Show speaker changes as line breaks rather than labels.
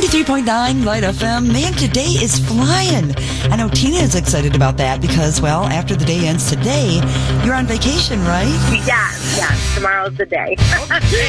93.9 Light FM. Man, today is flying. I know Tina is excited about that because, well, after the day ends today, you're on vacation, right?
Yes. Tomorrow's the day.